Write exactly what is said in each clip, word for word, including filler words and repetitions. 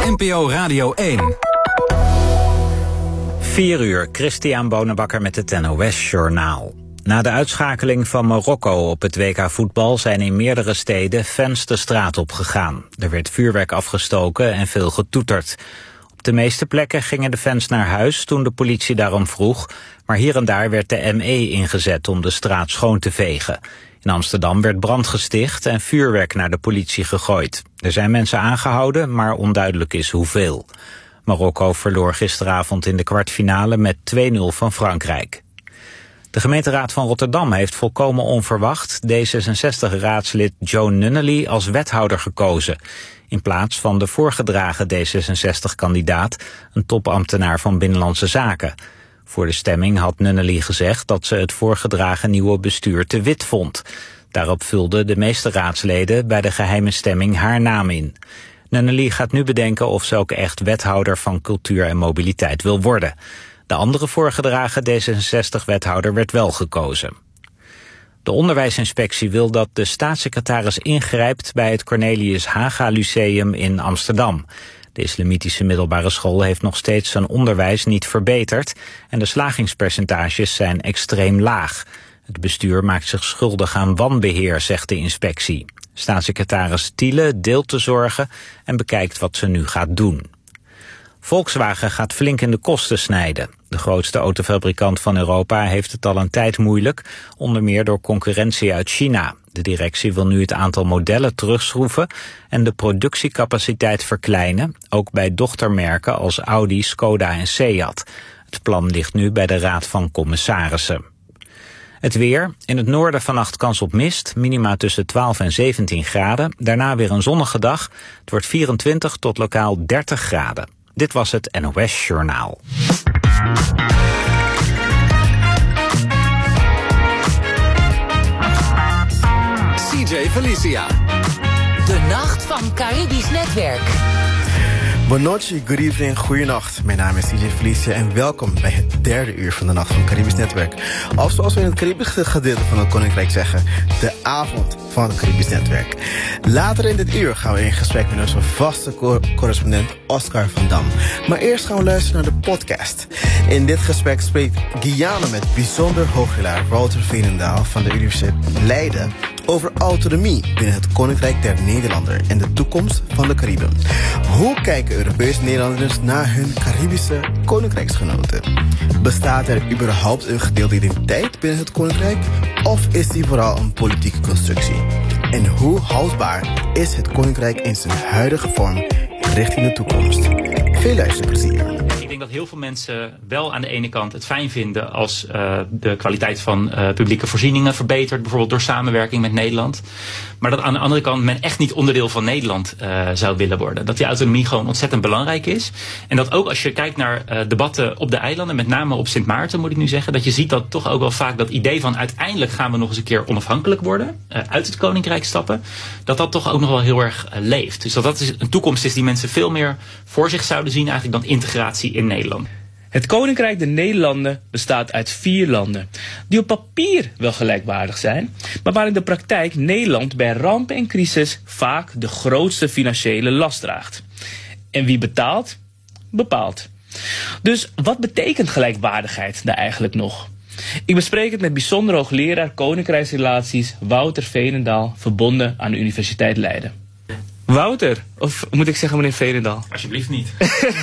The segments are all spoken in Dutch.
N P O Radio één. vier uur, Christian Bonenbakker met het N O S-journaal. Na de uitschakeling van Marokko op het W K voetbal zijn in meerdere steden fans de straat op gegaan. Er werd vuurwerk afgestoken en veel getoeterd. Op de meeste plekken gingen de fans naar huis toen de politie daarom vroeg, maar hier en daar werd de M E ingezet om de straat schoon te vegen. In Amsterdam werd brand gesticht en vuurwerk naar de politie gegooid. Er zijn mensen aangehouden, maar onduidelijk is hoeveel. Marokko verloor gisteravond in de kwartfinale met twee nul van Frankrijk. De gemeenteraad van Rotterdam heeft volkomen onverwacht D zesenzestig-raadslid Joe Nunnally als wethouder gekozen, in plaats van de voorgedragen D zesenzestig-kandidaat, een topambtenaar van Binnenlandse Zaken. Voor de stemming had Nunnally gezegd dat ze het voorgedragen nieuwe bestuur te wit vond. Daarop vulden de meeste raadsleden bij de geheime stemming haar naam in. Nunnally gaat nu bedenken of ze ook echt wethouder van cultuur en mobiliteit wil worden. De andere voorgedragen D zesenzestig-wethouder werd wel gekozen. De onderwijsinspectie wil dat de staatssecretaris ingrijpt bij het Cornelius Haga Lyceum in Amsterdam. De islamitische middelbare school heeft nog steeds zijn onderwijs niet verbeterd en de slagingspercentages zijn extreem laag. Het bestuur maakt zich schuldig aan wanbeheer, zegt de inspectie. Staatssecretaris Thiele deelt de zorgen en bekijkt wat ze nu gaat doen. Volkswagen gaat flink in de kosten snijden. De grootste autofabrikant van Europa heeft het al een tijd moeilijk, onder meer door concurrentie uit China. De directie wil nu het aantal modellen terugschroeven en de productiecapaciteit verkleinen, ook bij dochtermerken als Audi, Skoda en Seat. Het plan ligt nu bij de Raad van Commissarissen. Het weer. In het noorden vannacht kans op mist. Minima tussen twaalf en zeventien graden. Daarna weer een zonnige dag. Het wordt vierentwintig tot lokaal dertig graden. Dit was het N O S-journaal. C J Felicia. De nacht van Caribisch Netwerk. Bonochi, good evening, goeienacht. Mijn naam is C J Felicia en welkom bij het derde uur van de Nacht van Caribisch Netwerk. Of zoals we in het Caribische gedeelte van het Koninkrijk zeggen, de avond van het Caribisch Netwerk. Later in dit uur gaan we in gesprek met onze vaste co- correspondent Oscar van Dam. Maar eerst gaan we luisteren naar de podcast. In dit gesprek spreekt Guyana met bijzonder hoogleraar Wouter Veenendaal van de Universiteit Leiden over autonomie binnen het Koninkrijk der Nederlanden en de toekomst van de Cariben. Hoe kijken Europese Nederlanders naar hun Caribische koninkrijksgenoten? Bestaat er überhaupt een gedeelde identiteit binnen het Koninkrijk? Of is die vooral een politieke constructie? En hoe houdbaar is het Koninkrijk in zijn huidige vorm richting de toekomst? Veel luisterplezier. Ik denk dat heel veel mensen wel aan de ene kant het fijn vinden als uh, de kwaliteit van uh, publieke voorzieningen verbetert, bijvoorbeeld door samenwerking met Nederland. Maar dat aan de andere kant men echt niet onderdeel van Nederland uh, zou willen worden. Dat die autonomie gewoon ontzettend belangrijk is. En dat ook als je kijkt naar uh, debatten op de eilanden, met name op Sint Maarten moet ik nu zeggen, dat je ziet dat toch ook wel vaak dat idee van uiteindelijk gaan we nog eens een keer onafhankelijk worden, uh, uit het Koninkrijk stappen, dat dat toch ook nog wel heel erg uh, leeft. Dus dat dat is een toekomst is die mensen veel meer voor zich zouden zien eigenlijk dan integratie in Nederland. Het Koninkrijk der Nederlanden bestaat uit vier landen, die op papier wel gelijkwaardig zijn, maar waar in de praktijk Nederland bij rampen en crisis vaak de grootste financiële last draagt. En wie betaalt, bepaalt. Dus wat betekent gelijkwaardigheid daar eigenlijk nog? Ik bespreek het met bijzonder hoogleraar Koninkrijksrelaties Wouter Veenendaal, verbonden aan de Universiteit Leiden. Wouter, of moet ik zeggen meneer Veenendaal? Alsjeblieft niet.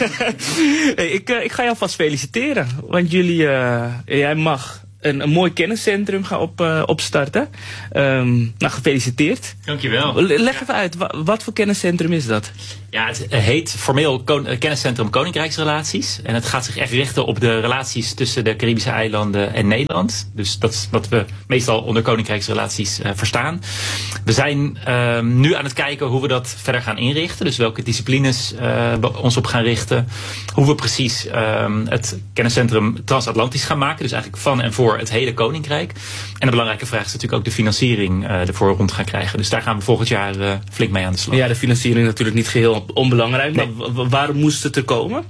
hey, ik, uh, ik ga je alvast feliciteren, want jullie, uh, jij mag een, een mooi kenniscentrum gaan op, uh, opstarten. Um, nou, gefeliciteerd. Dankjewel. Leg ja. even uit, wat, wat voor kenniscentrum is dat? Ja, het heet formeel Kon- Kenniscentrum Koninkrijksrelaties. En het gaat zich echt richten op de relaties tussen de Caribische eilanden en Nederland. Dus dat is wat we meestal onder Koninkrijksrelaties uh, verstaan. We zijn uh, nu aan het kijken hoe we dat verder gaan inrichten. Dus welke disciplines uh, we ons op gaan richten. Hoe we precies uh, het kenniscentrum transatlantisch gaan maken. Dus eigenlijk van en voor het hele Koninkrijk. En de belangrijke vraag is natuurlijk ook de financiering uh, ervoor rond gaan krijgen. Dus daar gaan we volgend jaar uh, flink mee aan de slag. Ja, de financiering natuurlijk niet geheel onbelangrijk, nee. Maar w- waarom moest het er komen?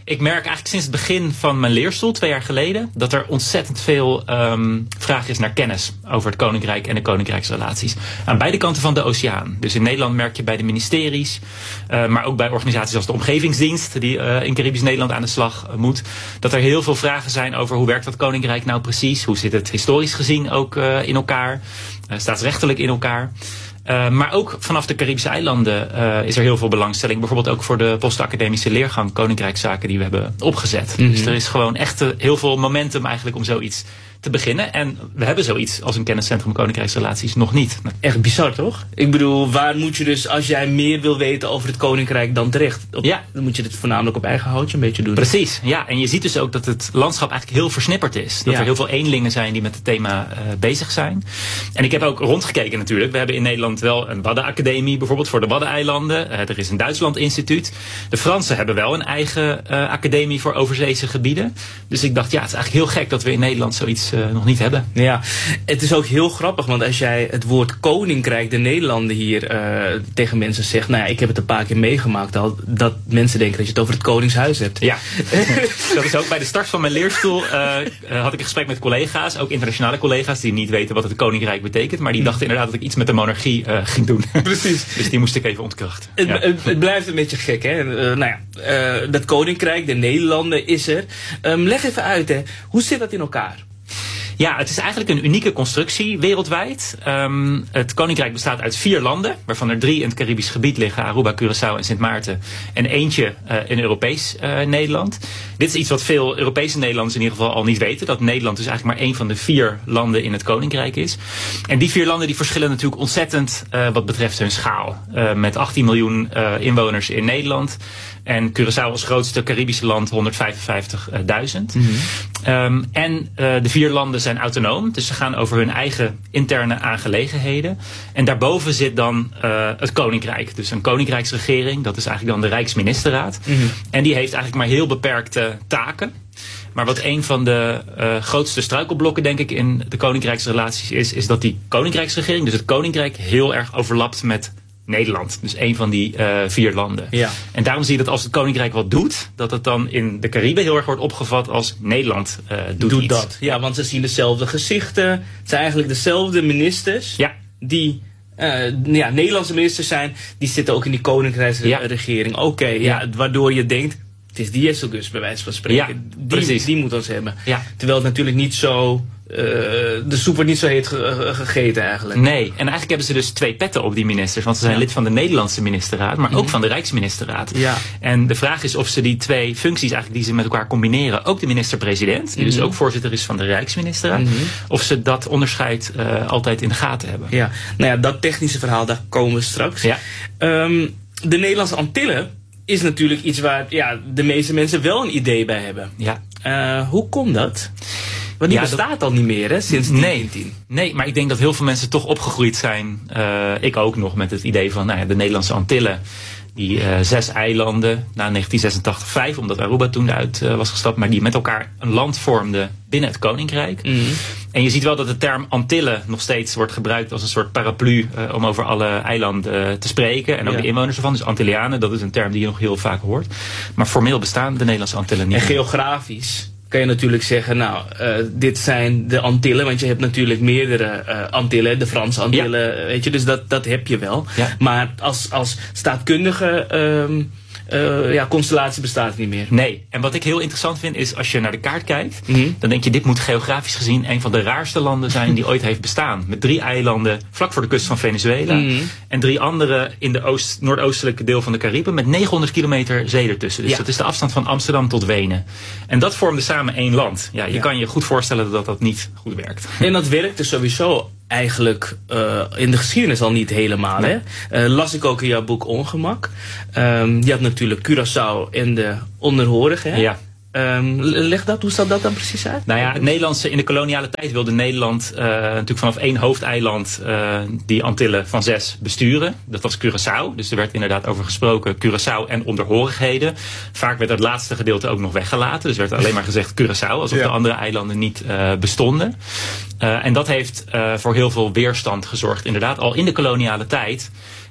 Ik merk eigenlijk sinds het begin van mijn leerstoel, twee jaar geleden, dat er ontzettend veel um, vraag is naar kennis over het Koninkrijk en de Koninkrijksrelaties. Aan beide kanten van de oceaan. Dus in Nederland merk je bij de ministeries, uh, maar ook bij organisaties als de Omgevingsdienst, die uh, in Caribisch Nederland aan de slag uh, moet, dat er heel veel vragen zijn over hoe werkt dat Koninkrijk nou precies? Hoe zit het historisch gezien ook uh, in elkaar? Uh, staatsrechtelijk in elkaar? Uh, maar ook vanaf de Caribische eilanden uh, is er heel veel belangstelling. Bijvoorbeeld ook voor de postacademische leergang Koninkrijkszaken die we hebben opgezet. Mm-hmm. Dus er is gewoon echt uh, heel veel momentum eigenlijk om zoiets te beginnen. En we hebben zoiets als een kenniscentrum Koninkrijksrelaties nog niet. Echt bizar, toch? Ik bedoel, waar moet je dus, als jij meer wil weten over het Koninkrijk dan terecht? Op, ja. Dan moet je dit voornamelijk op eigen houtje een beetje doen. Precies, ja. En je ziet dus ook dat het landschap eigenlijk heel versnipperd is. Dat ja. er heel veel eenlingen zijn die met het thema uh, bezig zijn. En ik heb ook rondgekeken natuurlijk. We hebben in Nederland wel een Waddenacademie, bijvoorbeeld voor de Waddeneilanden. Uh, er is een Duitsland instituut. De Fransen hebben wel een eigen uh, academie voor overzeese gebieden. Dus ik dacht, ja, het is eigenlijk heel gek dat we in Nederland zoiets Uh, nog niet hebben. Ja, het is ook heel grappig, want als jij het woord Koninkrijk de Nederlanden hier uh, tegen mensen zegt, nou ja, ik heb het een paar keer meegemaakt al, dat mensen denken dat je het over het Koningshuis hebt. Ja, dat is ook bij de start van mijn leerstoel uh, uh, had ik een gesprek met collega's, ook internationale collega's die niet weten wat het Koninkrijk betekent, maar die dachten inderdaad dat ik iets met de monarchie uh, ging doen. Precies. Dus die moest ik even ontkrachten. Het, ja. het, het blijft een beetje gek, hè? Uh, nou ja, uh, dat Koninkrijk, de Nederlanden is er. Um, leg even uit, hè. Hoe zit dat in elkaar? Ja, het is eigenlijk een unieke constructie wereldwijd. Um, het Koninkrijk bestaat uit vier landen, waarvan er drie in het Caribisch gebied liggen, Aruba, Curaçao en Sint Maarten. En eentje uh, in Europees uh, Nederland. Dit is iets wat veel Europese Nederlanders in ieder geval al niet weten. Dat Nederland dus eigenlijk maar één van de vier landen in het Koninkrijk is. En die vier landen die verschillen natuurlijk ontzettend uh, wat betreft hun schaal. Uh, met achttien miljoen uh, inwoners in Nederland. En Curaçao als grootste Caribische land honderdvijfenvijftigduizend. Mm-hmm. Um, en uh, de vier landen zijn autonoom. Dus ze gaan over hun eigen interne aangelegenheden. En daarboven zit dan uh, het Koninkrijk. Dus een Koninkrijksregering. Dat is eigenlijk dan de Rijksministerraad. Mm-hmm. En die heeft eigenlijk maar heel beperkte taken. Maar wat een van de uh, grootste struikelblokken, denk ik, in de Koninkrijksrelaties is, is dat die Koninkrijksregering, dus het Koninkrijk, heel erg overlapt met Nederland. Dus een van die uh, vier landen. Ja. En daarom zie je dat als het Koninkrijk wat doet, dat het dan in de Cariben heel erg wordt opgevat als Nederland uh, doet, doet iets. Dat. Ja, want ze zien dezelfde gezichten. Het zijn eigenlijk dezelfde ministers. Ja. Die uh, ja, Nederlandse ministers zijn. Die zitten ook in die Koninkrijksregering. Ja. Oké, okay, ja. ja, waardoor je denkt, het is die Jezus bij wijze van spreken. Ja, die, precies. Die moet ons hebben. Ja. Terwijl het natuurlijk niet zo Uh, de soep wordt niet zo heet ge- gegeten eigenlijk. Nee, en eigenlijk hebben ze dus twee petten op die ministers. Want ze zijn ja. lid van de Nederlandse ministerraad, maar mm-hmm. ook van de Rijksministerraad. Ja. En de vraag is of ze die twee functies eigenlijk die ze met elkaar combineren, ook de minister-president, die mm-hmm. dus ook voorzitter is van de Rijksministerraad, mm-hmm. of ze dat onderscheid uh, altijd in de gaten hebben. Ja, nou ja, dat technische verhaal, daar komen we straks. Ja. Um, de Nederlandse Antillen is natuurlijk iets waar ja, de meeste mensen wel een idee bij hebben. Ja. Uh, hoe komt dat? Want die ja, bestaat dat al niet meer, hè, sinds negentien tien. Nee, maar ik denk dat heel veel mensen toch opgegroeid zijn. Uh, ik ook nog met het idee van nou ja, de Nederlandse Antillen. Die uh, zes eilanden na negentien zesentachtig vijf, omdat Aruba toen eruit uh, was gestapt. Maar die met elkaar een land vormden binnen het Koninkrijk. Mm-hmm. En je ziet wel dat de term Antillen nog steeds wordt gebruikt als een soort paraplu uh, om over alle eilanden uh, te spreken. En ook ja. de inwoners ervan. Dus Antillianen, dat is een term die je nog heel vaak hoort. Maar formeel bestaan de Nederlandse Antillen niet. En geografisch kan je natuurlijk zeggen, nou, uh, dit zijn de Antillen, want je hebt natuurlijk meerdere uh, Antillen, de Franse Antillen, ja. weet je, dus dat, dat heb je wel. Ja. Maar als, als staatkundige um, uh, ja, constellatie bestaat het niet meer. Nee, en wat ik heel interessant vind is, als je naar de kaart kijkt, mm-hmm. dan denk je, dit moet geografisch gezien een van de raarste landen zijn die ooit heeft bestaan. Met drie eilanden vlak voor de kust van Venezuela mm-hmm. en drie andere in de oost, noordoostelijke deel van de Cariben met negenhonderd kilometer zee ertussen. Dus ja. dat is de afstand van Amsterdam tot Wenen. En dat vormde samen één land. Ja, je ja. kan je goed voorstellen dat dat niet goed werkt. En dat werkte sowieso eigenlijk uh, in de geschiedenis al niet helemaal. Nee. Hè? Uh, las ik ook in jouw boek Ongemak. Um, je had natuurlijk Curaçao en de onderhorigen. Hè? Ja. Um, leg dat, hoe zat dat dan precies uit? Nou ja, het Nederlandse, in de koloniale tijd wilde Nederland uh, natuurlijk vanaf één hoofdeiland uh, die Antillen van zes besturen. Dat was Curaçao. Dus er werd inderdaad over gesproken Curaçao en onderhorigheden. Vaak werd het laatste gedeelte ook nog weggelaten. Dus werd alleen maar gezegd Curaçao, alsof ja. de andere eilanden niet uh, bestonden. Uh, en dat heeft uh, voor heel veel weerstand gezorgd. Inderdaad, al in de koloniale tijd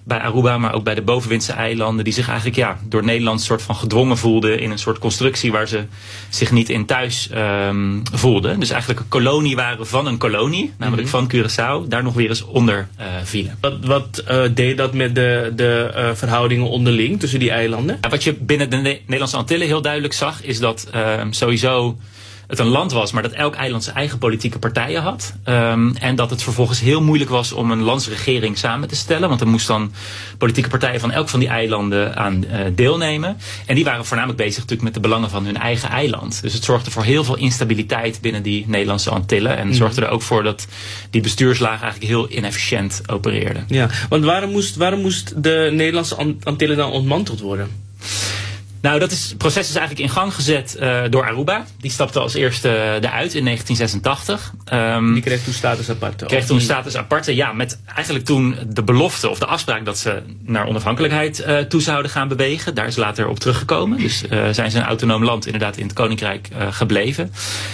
bij Aruba, maar ook bij de bovenwindse eilanden, die zich eigenlijk ja, door Nederland soort van gedwongen voelden in een soort constructie waar ze zich niet in thuis um, voelden. Dus eigenlijk een kolonie waren van een kolonie, namelijk mm-hmm. van Curaçao, daar nog weer eens onder uh, vielen. Wat, wat uh, deed dat met de, de uh, verhoudingen onderling tussen die eilanden? Ja, wat je binnen de ne- Nederlandse Antillen heel duidelijk zag, is dat uh, sowieso het een land was, maar dat elk eiland zijn eigen politieke partijen had. Um, en dat het vervolgens heel moeilijk was om een landsregering samen te stellen. Want er moest dan politieke partijen van elk van die eilanden aan uh, deelnemen. En die waren voornamelijk bezig natuurlijk met de belangen van hun eigen eiland. Dus het zorgde voor heel veel instabiliteit binnen die Nederlandse Antillen. En het zorgde er ook voor dat die bestuurslaag eigenlijk heel inefficiënt opereerde. Ja, want waarom moest, waarom moest de Nederlandse Antillen dan ontmanteld worden? Nou, dat is, het proces is eigenlijk in gang gezet uh, door Aruba. Die stapte als eerste uh, eruit in negentien zesentachtig. Um, die kreeg toen status aparte. Kreeg toen status aparte, ja, met eigenlijk toen de belofte of de afspraak dat ze naar onafhankelijkheid uh, toe zouden gaan bewegen. Daar is later op teruggekomen. Dus uh, zijn ze een autonoom land inderdaad in het Koninkrijk uh, gebleven.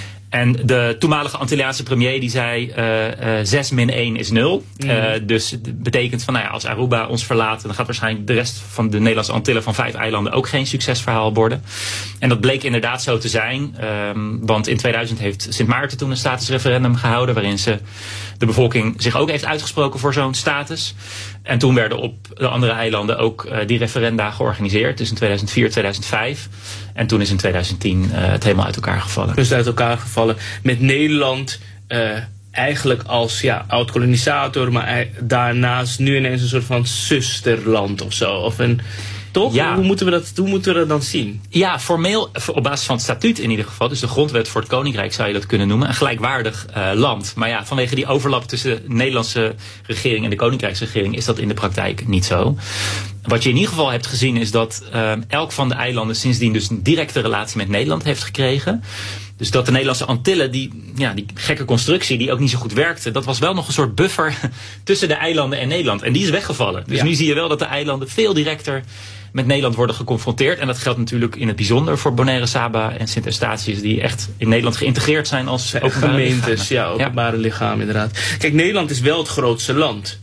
En de toenmalige Antilliaanse premier die zei zes min één is nul. Mm. Uh, dus het betekent van nou ja, als Aruba ons verlaat, dan gaat waarschijnlijk de rest van de Nederlandse Antillen van vijf eilanden ook geen succesverhaal worden. En dat bleek inderdaad zo te zijn. Um, want in tweeduizend heeft Sint Maarten toen een statusreferendum gehouden waarin ze de bevolking zich ook heeft uitgesproken voor zo'n status. En toen werden op de andere eilanden ook uh, die referenda georganiseerd. Dus in tweeduizend vier, tweeduizend vijf. En toen is in tweeduizend tien uh, het helemaal uit elkaar gevallen. Dus uit elkaar gevallen. Met Nederland uh, eigenlijk als ja, oud-kolonisator, maar daarnaast nu ineens een soort van zusterland of zo. Of een... Toch? Ja. Hoe moeten we dat, hoe moeten we dat dan zien? Ja, formeel, op basis van het statuut in ieder geval, dus de grondwet voor het Koninkrijk zou je dat kunnen noemen, een gelijkwaardig uh, land. Maar ja, vanwege die overlap tussen de Nederlandse regering en de Koninkrijksregering is dat in de praktijk niet zo. Wat je in ieder geval hebt gezien is dat uh, elk van de eilanden sindsdien dus een directe relatie met Nederland heeft gekregen. Dus dat de Nederlandse Antillen, die, ja, die gekke constructie die ook niet zo goed werkte, dat was wel nog een soort buffer tussen de eilanden en Nederland. En die is weggevallen. Dus ja. Nu zie je wel dat de eilanden veel directer met Nederland worden geconfronteerd. En dat geldt natuurlijk in het bijzonder voor Bonaire, Saba en Sint Eustatius, die echt in Nederland geïntegreerd zijn als openbare gemeentes. Ja, openbare ja. lichaam inderdaad. Kijk, Nederland is wel het grootste land.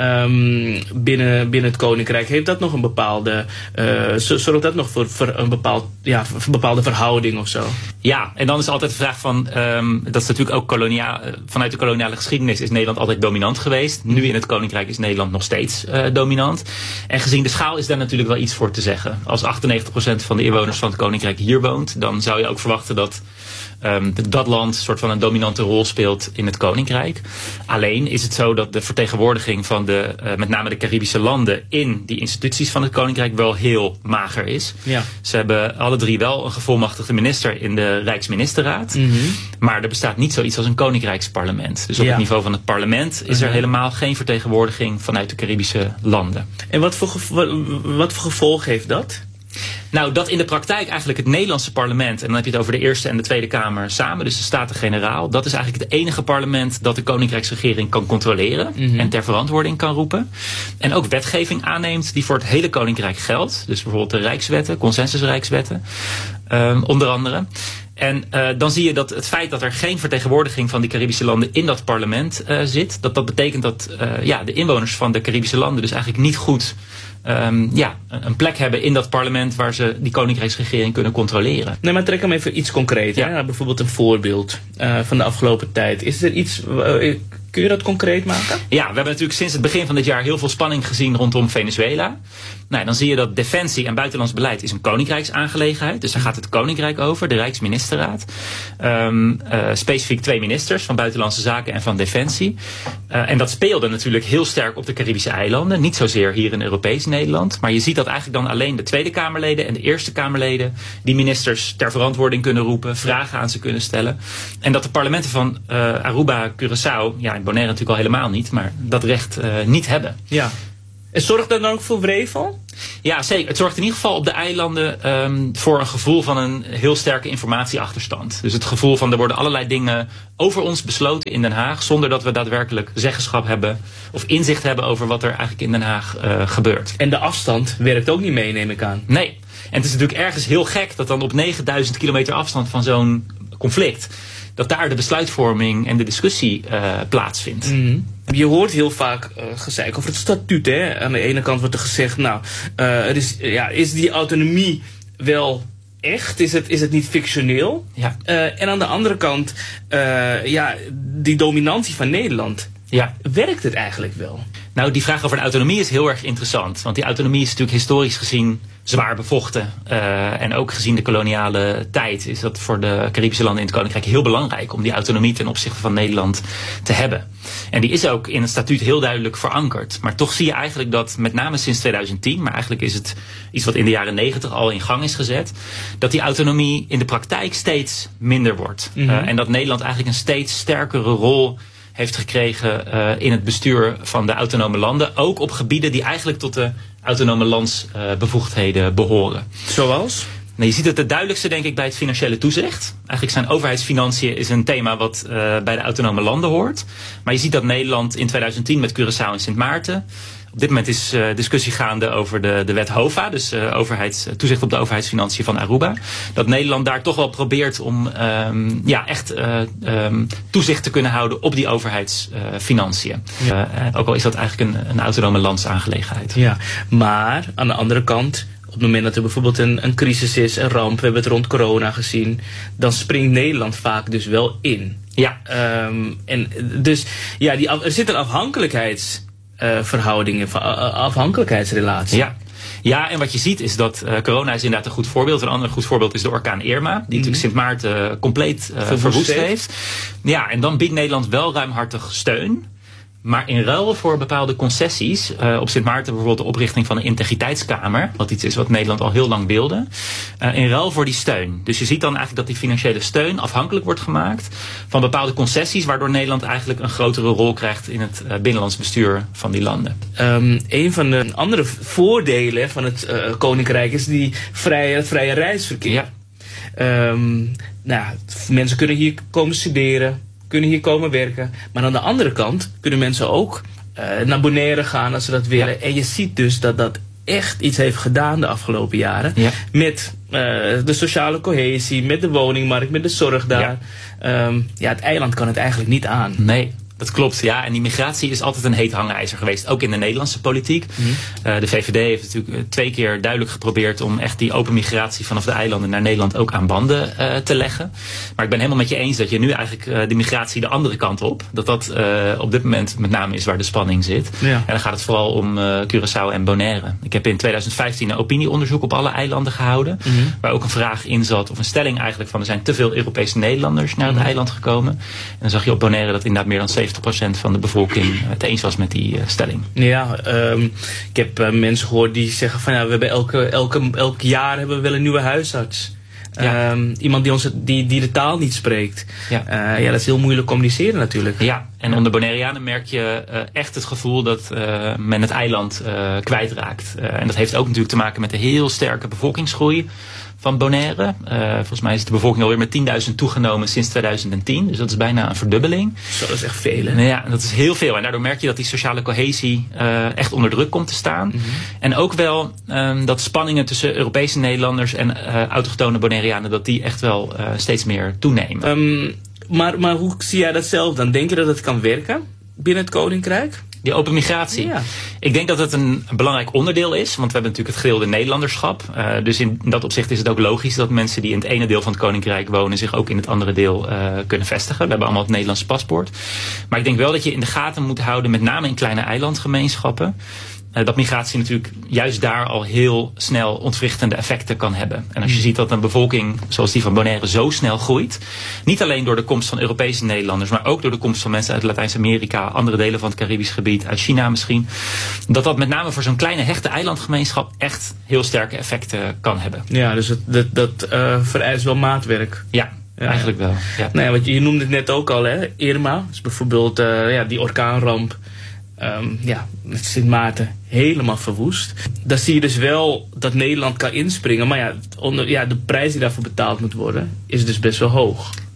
Um, binnen, binnen het Koninkrijk. Heeft dat nog een bepaalde uh, zorgt dat nog voor, voor een bepaald, ja, voor een bepaalde verhouding of zo? Ja, en dan is altijd de vraag van, um, dat is natuurlijk ook kolonia, vanuit de koloniale geschiedenis is Nederland altijd dominant geweest. Nu in het Koninkrijk is Nederland nog steeds uh, dominant. En gezien de schaal is daar natuurlijk wel iets voor te zeggen. Als achtennegentig procent van de inwoners van het Koninkrijk hier woont, dan zou je ook verwachten dat Um, dat land een soort van een dominante rol speelt in het Koninkrijk. Alleen is het zo dat de vertegenwoordiging van de, uh, met name de Caribische landen in die instituties van het Koninkrijk wel heel mager is. Ja. Ze hebben alle drie wel een gevolmachtigde minister in de Rijksministerraad. Mm-hmm. Maar er bestaat niet zoiets als een Koninkrijksparlement. Dus op ja. het niveau van het parlement is er uh-huh. helemaal geen vertegenwoordiging vanuit de Caribische landen. En wat voor, gevo- wat voor gevolg heeft dat? Nou, dat in de praktijk eigenlijk het Nederlandse parlement, en dan heb je het over de Eerste en de Tweede Kamer samen, dus de Staten-Generaal, dat is eigenlijk het enige parlement dat de Koninkrijksregering kan controleren mm-hmm. en ter verantwoording kan roepen. En ook wetgeving aanneemt die voor het hele Koninkrijk geldt. Dus bijvoorbeeld de Rijkswetten, consensusrijkswetten, um, onder andere. En uh, dan zie je dat het feit dat er geen vertegenwoordiging van die Caribische landen in dat parlement uh, zit, dat dat betekent dat uh, ja, de inwoners van de Caribische landen dus eigenlijk niet goed Um, ja, een plek hebben in dat parlement waar ze die Koninkrijksregering kunnen controleren. Nee, maar trek hem even iets concreet. Ja. Nou, bijvoorbeeld een voorbeeld uh, van de afgelopen tijd. Is er iets, uh, kun je dat concreet maken? Ja, we hebben natuurlijk sinds het begin van dit jaar heel veel spanning gezien rondom Venezuela. Nou, dan zie je dat defensie en buitenlands beleid is een koninkrijksaangelegenheid. Dus daar gaat het Koninkrijk over, de Rijksministerraad. Um, uh, specifiek twee ministers van Buitenlandse Zaken en van Defensie. Uh, en dat speelde natuurlijk heel sterk op de Caribische eilanden. Niet zozeer hier in Europees Nederland. Maar je ziet dat eigenlijk dan alleen de Tweede Kamerleden en de Eerste Kamerleden die ministers ter verantwoording kunnen roepen, vragen aan ze kunnen stellen. En dat de parlementen van uh, Aruba, Curaçao, ja, in Bonaire natuurlijk al helemaal niet, maar dat recht uh, niet hebben. Ja. En zorgt dat dan ook voor wrevel? Ja, zeker. Het zorgt in ieder geval op de eilanden um, voor een gevoel van een heel sterke informatieachterstand. Dus het gevoel van er worden allerlei dingen over ons besloten in Den Haag, zonder dat we daadwerkelijk zeggenschap hebben of inzicht hebben over wat er eigenlijk in Den Haag uh, gebeurt. En de afstand werkt ook niet mee, neem ik aan. Nee. En het is natuurlijk ergens heel gek dat dan op negenduizend kilometer afstand van zo'n conflict dat daar de besluitvorming en de discussie uh, plaatsvindt. Mm. Je hoort heel vaak uh, gezeik over het statuut. Hè? Aan de ene kant wordt er gezegd, nou, uh, er is, ja, is die autonomie wel echt? Is het, is het niet fictioneel? Ja. Uh, en aan de andere kant, uh, ja, die dominantie van Nederland. Ja. Werkt het eigenlijk wel? Nou, die vraag over de autonomie is heel erg interessant. Want die autonomie is natuurlijk historisch gezien zwaar bevochten. Uh, en ook gezien de koloniale tijd is dat voor de Caribische landen in het Koninkrijk heel belangrijk om die autonomie ten opzichte van Nederland te hebben. En die is ook in het statuut heel duidelijk verankerd. Maar toch zie je eigenlijk dat met name sinds tweeduizend tien, maar eigenlijk is het iets wat in de jaren negentig al in gang is gezet, dat die autonomie in de praktijk steeds minder wordt. Mm-hmm. Uh, en dat Nederland eigenlijk een steeds sterkere rol heeft gekregen uh, in het bestuur van de autonome landen. Ook op gebieden die eigenlijk tot de autonome landsbevoegdheden uh, behoren. Zoals? Nou, je ziet het het duidelijkste denk ik bij het financiële toezicht. Eigenlijk zijn overheidsfinanciën is een thema wat uh, bij de autonome landen hoort. Maar je ziet dat Nederland in tweeduizend tien met Curaçao en Sint Maarten. Op dit moment is uh, discussie gaande over de, de wet HOVA, dus uh, overheids, toezicht op de overheidsfinanciën van Aruba. Dat Nederland daar toch wel probeert om um, ja, echt uh, um, toezicht te kunnen houden op die overheidsfinanciën. Uh, ja. uh, ook al is dat eigenlijk een, een autonome landsaangelegenheid. Ja, maar aan de andere kant, op het moment dat er bijvoorbeeld een, een crisis is, een ramp, we hebben het rond corona gezien, dan springt Nederland vaak dus wel in. Ja. Um, en dus ja, die, er zit een afhankelijkheids Uh, verhoudingen, uh, afhankelijkheidsrelatie. Ja. Ja, en wat je ziet is dat uh, corona is inderdaad een goed voorbeeld. Een ander goed voorbeeld is de orkaan Irma, die mm-hmm. natuurlijk Sint Maarten uh, compleet uh, verwoest, verwoest heeft. heeft. Ja, en dan biedt Nederland wel ruimhartig steun. Maar in ruil voor bepaalde concessies, uh, op Sint Maarten bijvoorbeeld de oprichting van een integriteitskamer, wat iets is wat Nederland al heel lang wilde, uh, in ruil voor die steun. Dus je ziet dan eigenlijk dat die financiële steun afhankelijk wordt gemaakt van bepaalde concessies, waardoor Nederland eigenlijk een grotere rol krijgt in het uh, binnenlands bestuur van die landen. Um, een van de andere voordelen van het uh, Koninkrijk is die vrije, het vrije reisverkeer. Ja. Um, nou, mensen kunnen hier komen studeren, kunnen hier komen werken. Maar aan de andere kant kunnen mensen ook uh, naar Bonaire gaan als ze dat willen. Ja. En je ziet dus dat dat echt iets heeft gedaan de afgelopen jaren. Ja. Met uh, de sociale cohesie, met de woningmarkt, met de zorg daar. Ja. Um, ja, het eiland kan het eigenlijk niet aan. Nee. Dat klopt, ja. En die migratie is altijd een heet hangijzer geweest. Ook in de Nederlandse politiek. Mm-hmm. Uh, de V V D heeft natuurlijk twee keer duidelijk geprobeerd om echt die open migratie vanaf de eilanden naar Nederland ook aan banden uh, te leggen. Maar ik ben helemaal met je eens dat je nu eigenlijk uh, de migratie de andere kant op. Dat dat uh, op dit moment met name is waar de spanning zit. Ja. En dan gaat het vooral om uh, Curaçao en Bonaire. Ik heb in tweeduizend vijftien een opinieonderzoek op alle eilanden gehouden. Mm-hmm. Waar ook een vraag in zat, of een stelling eigenlijk van er zijn te veel Europese Nederlanders naar het mm-hmm. eiland gekomen. En dan zag je op Bonaire dat inderdaad meer dan zeventig procent van de bevolking het eens was met die uh, stelling. Ja, um, ik heb uh, mensen gehoord die zeggen van ja, we hebben elke, elke, elk jaar hebben we wel een nieuwe huisarts. Ja. Um, iemand die, ons, die, die de taal niet spreekt. Ja. Uh, ja, dat is heel moeilijk communiceren natuurlijk. Ja, en ja. onder Bonaireanen merk je uh, echt het gevoel dat uh, men het eiland uh, kwijtraakt. Uh, en dat heeft ook natuurlijk te maken met de heel sterke bevolkingsgroei van Bonaire. Uh, volgens mij is de bevolking alweer met tienduizend toegenomen sinds tweeduizend tien. Dus dat is bijna een verdubbeling. Zo, dat is echt veel, hè? Nou ja, dat is heel veel. En daardoor merk je dat die sociale cohesie uh, echt onder druk komt te staan. Mm-hmm. En ook wel um, dat spanningen tussen Europese Nederlanders en uh, autochtone Bonaireanen, dat die echt wel uh, steeds meer toenemen. Um, maar, maar hoe zie jij dat zelf dan? Denk je dat het kan werken binnen het Koninkrijk? Die open migratie. Ja. Ik denk dat het een belangrijk onderdeel is. Want we hebben natuurlijk het gedeelde Nederlanderschap. Uh, dus in dat opzicht is het ook logisch dat mensen die in het ene deel van het Koninkrijk wonen zich ook in het andere deel uh, kunnen vestigen. We hebben allemaal het Nederlandse paspoort. Maar ik denk wel dat je in de gaten moet houden, met name in kleine eilandgemeenschappen, Uh, dat migratie natuurlijk juist daar al heel snel ontwrichtende effecten kan hebben. En als je ziet dat een bevolking zoals die van Bonaire zo snel groeit, niet alleen door de komst van Europese Nederlanders, maar ook door de komst van mensen uit Latijns-Amerika, andere delen van het Caribisch gebied, uit China misschien, dat dat met name voor zo'n kleine hechte eilandgemeenschap echt heel sterke effecten kan hebben. Ja, dus het, dat, dat uh, vereist wel maatwerk. Ja. Ja, eigenlijk wel. Ja. Nou ja, want je, je noemde het net ook al, hè? Irma, dus bijvoorbeeld uh, ja, die orkaanramp. Um, ja, met Sint Maarten helemaal verwoest. Daar zie je dus wel dat Nederland kan inspringen. Maar ja, onder, ja, de prijs die daarvoor betaald moet worden is dus best wel hoog. Ja,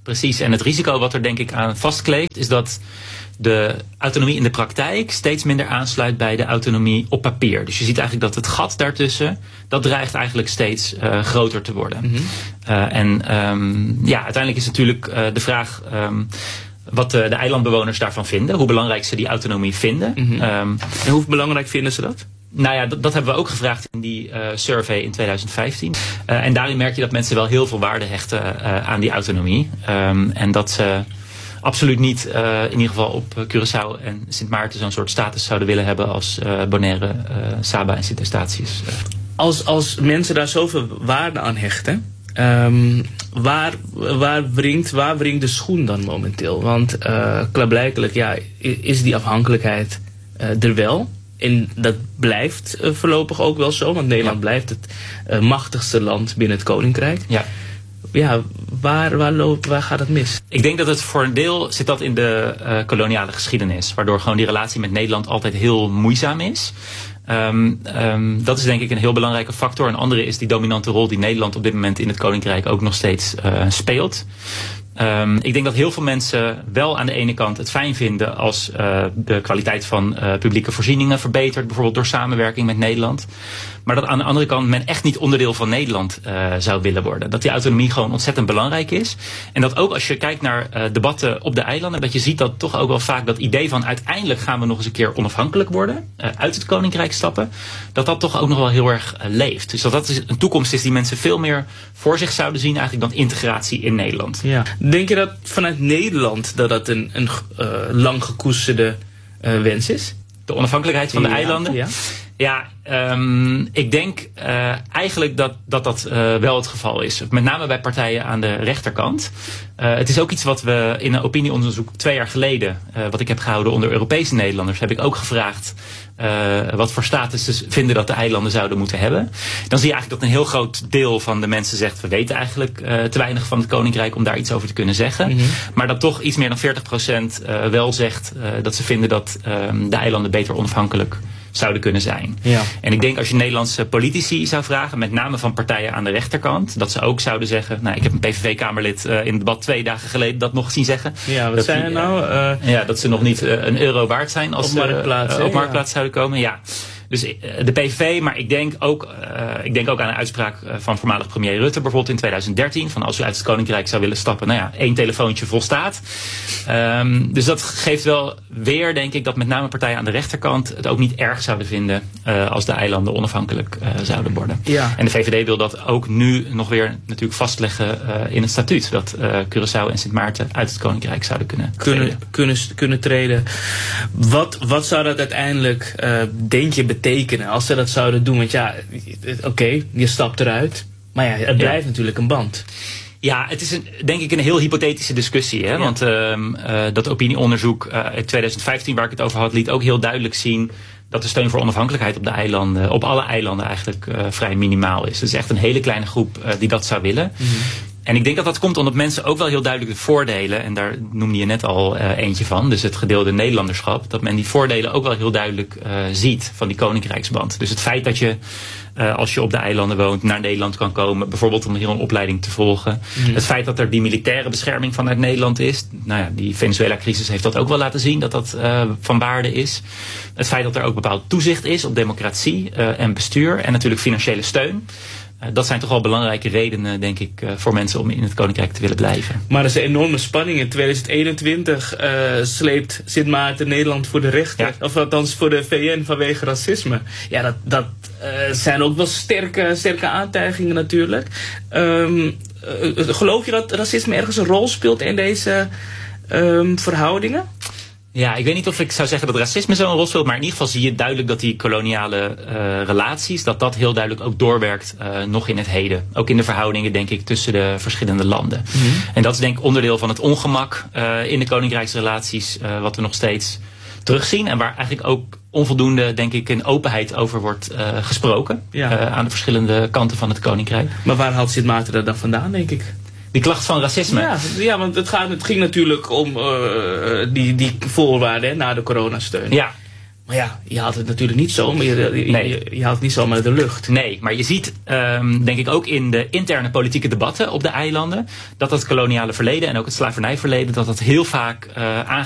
precies. En het risico wat er denk ik aan vastkleeft is dat de autonomie in de praktijk steeds minder aansluit bij de autonomie op papier. Dus je ziet eigenlijk dat het gat daartussen, dat dreigt eigenlijk steeds uh, groter te worden. Mm-hmm. Uh, en um, ja, uiteindelijk is natuurlijk uh, de vraag um, wat de, de eilandbewoners daarvan vinden. Hoe belangrijk ze die autonomie vinden. Mm-hmm. Um, en hoe belangrijk vinden ze dat? Nou ja, dat, dat hebben we ook gevraagd in die uh, survey in twintig vijftien. Uh, en daarin merk je dat mensen wel heel veel waarde hechten uh, aan die autonomie. Um, en dat ze absoluut niet uh, in ieder geval op Curaçao en Sint Maarten zo'n soort status zouden willen hebben als uh, Bonaire, uh, Saba en Sint Eustatius. Uh. Als, als mensen daar zoveel waarde aan hechten, um, waar, waar, wringt, waar wringt de schoen dan momenteel? Want uh, klaarblijkelijk ja, is die afhankelijkheid uh, er wel. En dat blijft uh, voorlopig ook wel zo, want Nederland ja. blijft het uh, machtigste land binnen het Koninkrijk. Ja. Ja, waar, waar, loopt, waar gaat het mis? Ik denk dat het voor een deel zit dat in de uh, koloniale geschiedenis. Waardoor gewoon die relatie met Nederland altijd heel moeizaam is. Um, um, dat is denk ik een heel belangrijke factor. Een andere is die dominante rol die Nederland op dit moment in het Koninkrijk ook nog steeds uh, speelt. Um, ik denk dat heel veel mensen wel aan de ene kant het fijn vinden als uh, de kwaliteit van uh, publieke voorzieningen verbetert. Bijvoorbeeld door samenwerking met Nederland. Maar dat aan de andere kant men echt niet onderdeel van Nederland uh, zou willen worden. Dat die autonomie gewoon ontzettend belangrijk is. En dat ook als je kijkt naar uh, debatten op de eilanden. Dat je ziet dat toch ook wel vaak dat idee van uiteindelijk gaan we nog eens een keer onafhankelijk worden. Uh, uit het Koninkrijk stappen. Dat dat toch ook nog wel heel erg uh, leeft. Dus dat dat is een toekomst is die mensen veel meer voor zich zouden zien eigenlijk dan integratie in Nederland. Ja. Denk je dat vanuit Nederland dat dat een, een uh, lang gekoesterde uh, wens is? De onafhankelijkheid van de ja, eilanden? Ja, ja um, ik denk uh, eigenlijk dat dat, dat uh, wel het geval is. Met name bij partijen aan de rechterkant. Uh, het is ook iets wat we in een opinieonderzoek twee jaar geleden, uh, wat ik heb gehouden onder Europese Nederlanders, heb ik ook gevraagd uh, wat voor status ze vinden dat de eilanden zouden moeten hebben. Dan zie je eigenlijk dat een heel groot deel van de mensen zegt, we weten eigenlijk uh, te weinig van het Koninkrijk om daar iets over te kunnen zeggen. Mm-hmm. Maar dat toch iets meer dan veertig procent uh, wel zegt uh, dat ze vinden dat uh, de eilanden beter onafhankelijk zouden kunnen zijn. Ja. En ik denk als je Nederlandse politici zou vragen, met name van partijen aan de rechterkant, dat ze ook zouden zeggen, nou ik heb een P V V-kamerlid uh, in het debat twee dagen geleden dat nog zien zeggen. Ja, wat zijn er nou? Uh, ja, dat ze nog niet uh, een euro waard zijn als ze op marktplaats, uh, op marktplaats ja. zouden komen. Ja. Dus uh, de P V V, maar ik denk, ook, uh, ik denk ook aan een uitspraak van voormalig premier Rutte bijvoorbeeld in twintig dertien. Van als u uit het Koninkrijk zou willen stappen, nou ja, één telefoontje volstaat. Um, dus dat geeft wel weer, denk ik, dat met name partijen aan de rechterkant het ook niet erg zouden vinden uh, als de eilanden onafhankelijk uh, zouden worden. Ja. En de V V D wil dat ook nu nog weer natuurlijk vastleggen uh, in het statuut. Dat uh, Curaçao en Sint Maarten uit het Koninkrijk zouden kunnen kunnen treden. Kunnen, kunnen treden. Wat, wat zou dat uiteindelijk, uh, denk je, betekenen als ze dat zouden doen? Want ja, oké, okay, je stapt eruit. Maar ja, het blijft ja. natuurlijk een band. Ja, het is een, denk ik een heel hypothetische discussie. Hè? Ja. Want uh, uh, dat opinieonderzoek uh, in twintig vijftien waar ik het over had, liet ook heel duidelijk zien dat de steun voor onafhankelijkheid op de eilanden, op alle eilanden eigenlijk uh, vrij minimaal is. Het is echt een hele kleine groep uh, die dat zou willen. Mm-hmm. En ik denk dat dat komt omdat mensen ook wel heel duidelijk de voordelen, en daar noemde je net al uh, eentje van, dus het gedeelde Nederlanderschap, dat men die voordelen ook wel heel duidelijk uh, ziet van die koninkrijksband. Dus het feit dat je, uh, als je op de eilanden woont, naar Nederland kan komen, bijvoorbeeld om hier een opleiding te volgen. Mm. Het feit dat er die militaire bescherming vanuit Nederland is, nou ja, die Venezuela-crisis heeft dat ook wel laten zien, dat dat uh, van waarde is. Het feit dat er ook bepaald toezicht is op democratie uh, en bestuur en natuurlijk financiële steun. Uh, dat zijn toch wel belangrijke redenen, denk ik, uh, voor mensen om in het Koninkrijk te willen blijven. Maar er is een enorme spanning. In twintig eenentwintig uh, sleept Sint Maarten Nederland voor de rechter. Ja. Of althans voor de V N vanwege racisme. Ja, dat, dat uh, zijn ook wel sterke, sterke aantijgingen natuurlijk. Um, uh, geloof je dat racisme ergens een rol speelt in deze um, verhoudingen? Ja, ik weet niet of ik zou zeggen dat racisme zo'n rol speelt, maar in ieder geval zie je duidelijk dat die koloniale uh, relaties, dat dat heel duidelijk ook doorwerkt uh, nog in het heden. Ook in de verhoudingen, denk ik, tussen de verschillende landen. Mm-hmm. En dat is denk ik onderdeel van het ongemak uh, in de koninkrijksrelaties, uh, wat we nog steeds terugzien. En waar eigenlijk ook onvoldoende, denk ik, in openheid over wordt uh, gesproken. Ja. Uh, aan de verschillende kanten van het koninkrijk. Maar waar haalt Sint Maarten dat dan vandaan, denk ik? Die klacht van racisme? Ja, ja, want het, gaat, het ging natuurlijk om uh, die, die voorwaarden na de coronasteun. Ja. Maar ja, je haalt het natuurlijk niet zo, maar je, je, Nee. je, je haalt het niet zomaar uit de lucht. Nee, maar je ziet, um, denk ik ook in de interne politieke debatten op de eilanden, dat dat koloniale verleden en ook het slavernijverleden, dat dat heel vaak uh,